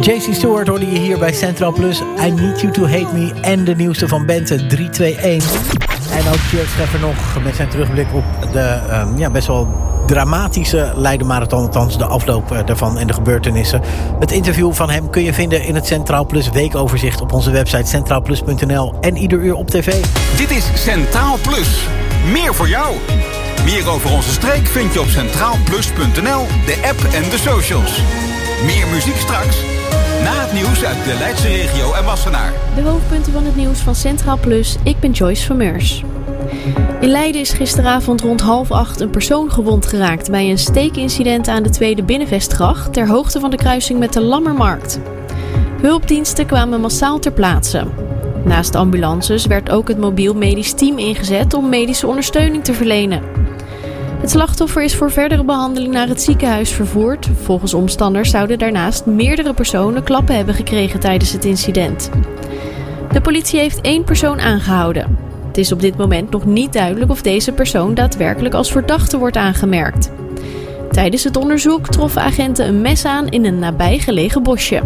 JC Stewart hoorde je hier bij Centraal Plus. I Need You To Hate Me en de nieuwste van Bente 321. En ook Tjeerd Scheffer nog met zijn terugblik op de best wel dramatische Leiden Marathon. Althans de afloop daarvan en de gebeurtenissen. Het interview van hem kun je vinden in het Centraal Plus weekoverzicht op onze website centraalplus.nl en ieder uur op tv. Dit is Centraal Plus. Meer voor jou. Meer over onze streek vind je op centraalplus.nl, de app en de socials. Meer muziek straks. Na het nieuws uit de Leidse regio en Wassenaar. De hoofdpunten van het nieuws van Centraal Plus. Ik ben Joyce van Meurs. In Leiden is gisteravond rond 7:30 een persoon gewond geraakt bij een steekincident aan de Tweede Binnenvestgracht ter hoogte van de kruising met de Lammermarkt. Hulpdiensten kwamen massaal ter plaatse. Naast de ambulances werd ook het mobiel medisch team ingezet om medische ondersteuning te verlenen. Het slachtoffer is voor verdere behandeling naar het ziekenhuis vervoerd. Volgens omstanders zouden daarnaast meerdere personen klappen hebben gekregen tijdens het incident. De politie heeft 1 persoon aangehouden. Het is op dit moment nog niet duidelijk of deze persoon daadwerkelijk als verdachte wordt aangemerkt. Tijdens het onderzoek troffen agenten een mes aan in een nabijgelegen bosje.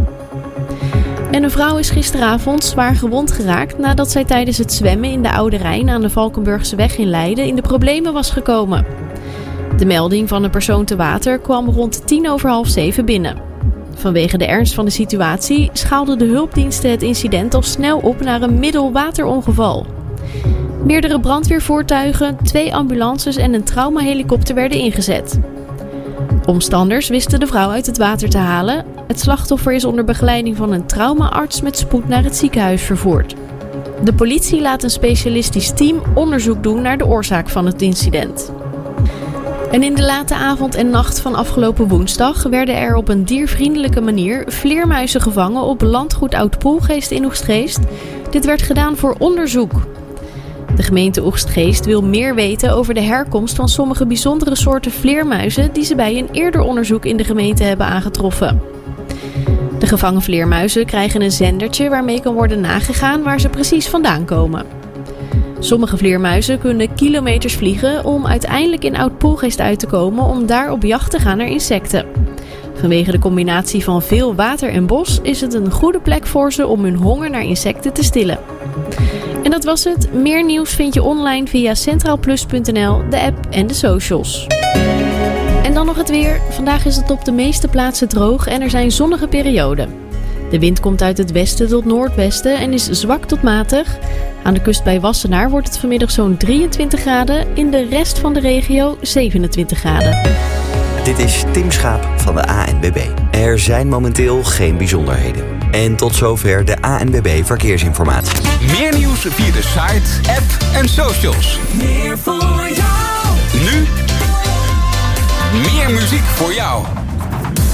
En een vrouw is gisteravond zwaar gewond geraakt nadat zij tijdens het zwemmen in de Oude Rijn aan de Valkenburgseweg in Leiden in de problemen was gekomen. De melding van een persoon te water kwam rond 6:10 binnen. Vanwege de ernst van de situatie schaalden de hulpdiensten het incident al snel op naar een middelwaterongeval. Meerdere brandweervoertuigen, 2 ambulances en een traumahelikopter werden ingezet. Omstanders wisten de vrouw uit het water te halen. Het slachtoffer is onder begeleiding van een traumaarts met spoed naar het ziekenhuis vervoerd. De politie laat een specialistisch team onderzoek doen naar de oorzaak van het incident. En in de late avond en nacht van afgelopen woensdag werden er op een diervriendelijke manier vleermuizen gevangen op landgoed Oud-Poelgeest in Oegstgeest. Dit werd gedaan voor onderzoek. De gemeente Oegstgeest wil meer weten over de herkomst van sommige bijzondere soorten vleermuizen die ze bij een eerder onderzoek in de gemeente hebben aangetroffen. De gevangen vleermuizen krijgen een zendertje waarmee kan worden nagegaan waar ze precies vandaan komen. Sommige vleermuizen kunnen kilometers vliegen om uiteindelijk in Oud-Poelgeest uit te komen om daar op jacht te gaan naar insecten. Vanwege de combinatie van veel water en bos is het een goede plek voor ze om hun honger naar insecten te stillen. En dat was het. Meer nieuws vind je online via centraalplus.nl, de app en de socials. En dan nog het weer. Vandaag is het op de meeste plaatsen droog en er zijn zonnige perioden. De wind komt uit het westen tot noordwesten en is zwak tot matig. Aan de kust bij Wassenaar wordt het vanmiddag zo'n 23 graden. In de rest van de regio 27 graden. Dit is Tim Schaap van de ANWB. Er zijn momenteel geen bijzonderheden. En tot zover de ANWB Verkeersinformatie. Meer nieuws via de site, app en socials. Meer voor jou. Nu meer muziek voor jou.